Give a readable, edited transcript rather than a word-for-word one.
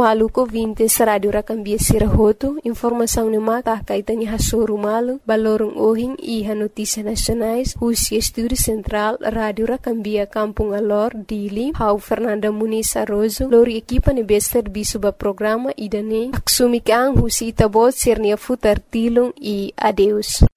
Maluco ouvintes Rádio Rakambia Sirahoto, informação no mata kaitani hasoro malo, balorong ohin e notícias nacionais, Rússia Estúdio Central, Rádio Rakambia Kampung Alor, Dili, Hau Fernanda Muniz Arrozo, lori equipa ne bester bisuba programa idane, aksumikang Rússia Itabot Sernia Futar Tilung e adeus.